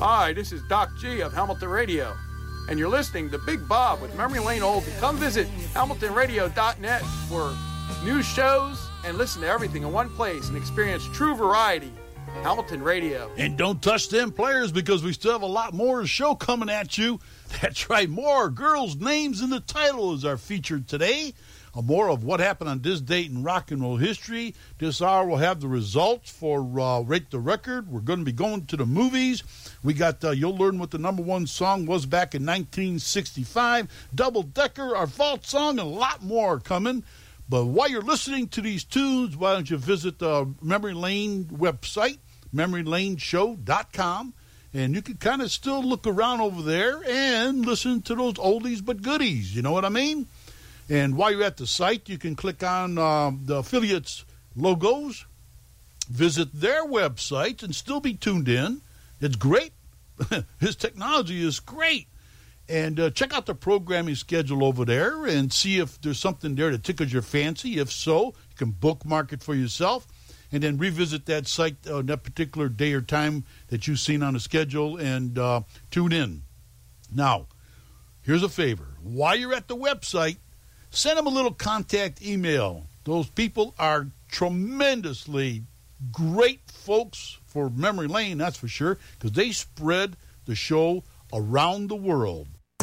Hi, this is Doc G of Hamilton Radio, and you're listening to Big Bob with Memory Lane Oldie. Come visit HamiltonRadio.net for new shows and listen to everything in one place and experience true variety. Hamilton Radio. And don't touch them players because we still have a lot more show coming at you. That's right, more girls' names in the title is our feature today. More of what happened on this date in rock and roll history. This hour we'll have the results for Rate the Record. We're going to be going to the movies. We got, you'll learn what the number one song was back in 1965. Double Decker, our vault song, and a lot more coming. But while you're listening to these tunes, why don't you visit the Memory Lane website, memorylaneshow.com. And you can kind of still look around over there and listen to those oldies but goodies. You know what I mean? And while you're at the site, you can click on the affiliates' logos, visit their websites, and still be tuned in. It's great. His technology is great. And check out the programming schedule over there and see if there's something there that tickles your fancy. If so, you can bookmark it for yourself and then revisit that site on that particular day or time that you've seen on the schedule and tune in. Now, here's a favor. While you're at the website, send them a little contact email. Those people are tremendously great folks for Memory Lane, that's for sure, because they spread the show around the world.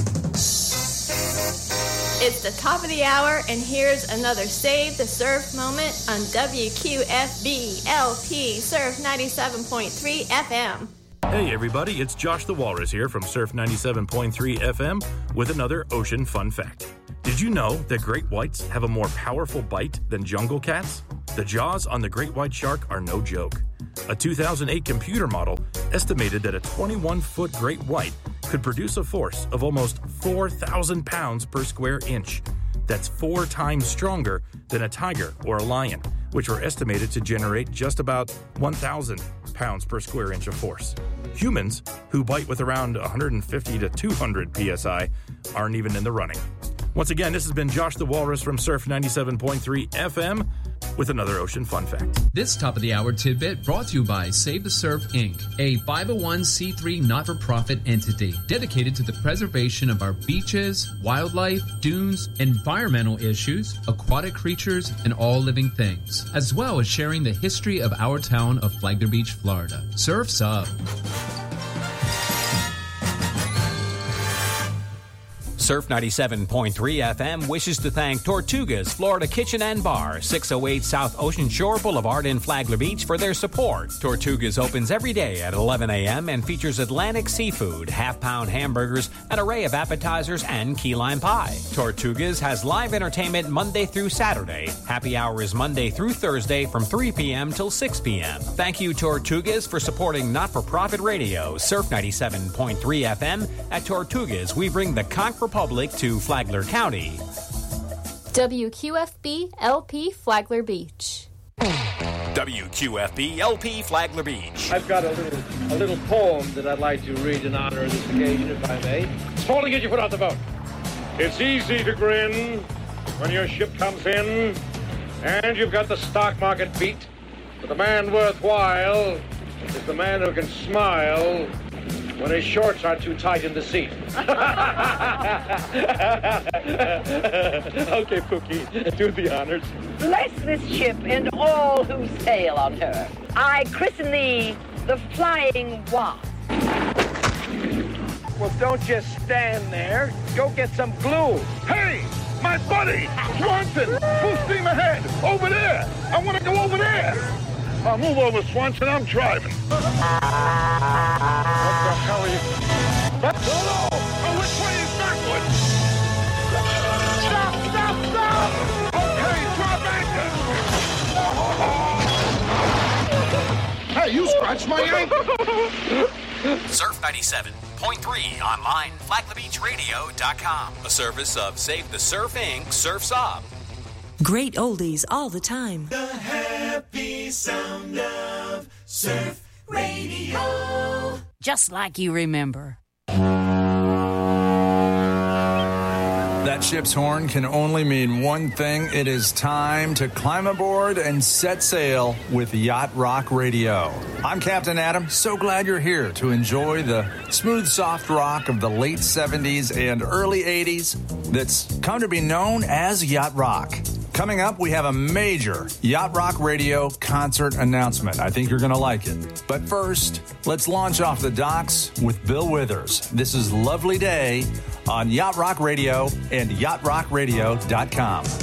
It's the top of the hour, and here's another Save the Surf moment on WQFB LP Surf 97.3 FM. Hey everybody, it's Josh the Walrus here from Surf 97.3 FM with another ocean fun fact. Did you know that great whites have a more powerful bite than jungle cats? The jaws on the great white shark are no joke. A 2008 computer model estimated that a 21-foot great white could produce a force of almost 4,000 pounds per square inch. That's 4 times stronger than a tiger or a lion, which were estimated to generate just about 1,000 pounds per square inch of force. Humans, who bite with around 150 to 200 psi, aren't even in the running. Once again, this has been Josh the Walrus from Surf 97.3 FM with another ocean fun fact. This top of the hour tidbit brought to you by Save the Surf Inc., a 501c3 not-for-profit entity dedicated to the preservation of our beaches, wildlife, dunes, environmental issues, aquatic creatures, and all living things, as well as sharing the history of our town of Flagler Beach, Florida. Surf's up. Surf 97.3 FM wishes to thank Tortuga's Florida Kitchen and Bar, 608 South Ocean Shore Boulevard in Flagler Beach for their support. Tortuga's opens every day at 11 a.m. and features Atlantic seafood, half-pound hamburgers, an array of appetizers, and key lime pie. Tortuga's has live entertainment Monday through Saturday. Happy hour is Monday through Thursday from 3 p.m. till 6 p.m. Thank you, Tortuga's, for supporting not-for-profit radio, Surf 97.3 FM. At Tortuga's, we bring the Conch Republic to Flagler County. WQFB LP Flagler Beach. WQFB LP Flagler Beach. I've got a little poem that I'd like to read in honor of this occasion, if I may. Spaulding, get your foot out the boat. It's easy to grin when your ship comes in and you've got the stock market beat. But the man worthwhile is the man who can smile when his shorts are too tight in the seat. Okay, Pookie, do the honors. Bless this ship and all who sail on her. I christen thee the Flying Wasp. Well, don't just stand there. Go get some glue. Hey, my buddy, Swanson, full steam ahead. Over there. I want to go over there. I'll move over, Swanson. I'm driving. What the hell are you? No! Oh, which way is backwards? Stop! Okay, drop anchor. Hey, you scratched my ankle. Surf 97.3 online, FlaglerBeachRadio.com. A service of Save the Surf Inc., Surf's Up. Great oldies all the time. The happy sound of surf radio. Just like you remember. The That ship's horn can only mean one thing. It is time to climb aboard and set sail with Yacht Rock Radio. I'm Captain Adam. So glad you're here to enjoy the smooth, soft rock of the late 70s and early 80s that's come to be known as Yacht Rock. Coming up, we have a major Yacht Rock Radio concert announcement. I think you're going to like it. But first, let's launch off the docks with Bill Withers. This is Lovely Day on Yacht Rock Radio and yachtrockradio.com.